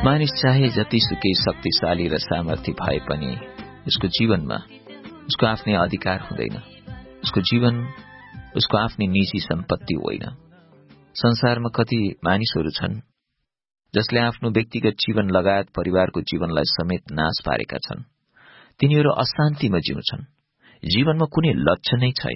मानिस चाहे जतिसुकै शक्तिशाली र सामर्थ्य भए पनि उसको जीवनमा उसको आफ्नै अधिकार हुँदैन। उसको जीवन उसको आफ्नै निजी सम्पत्ति होइन। संसारमा कति मानिसहरू छन् जसले आफ्नो व्यक्तिगत जीवन लगायत परिवारको जीवनलाई समेत नाश पारेका छन्। तिनीहरू अशान्तिमा जिउँछन्। जीवनमा कुनै लक्ष्य नै छैन।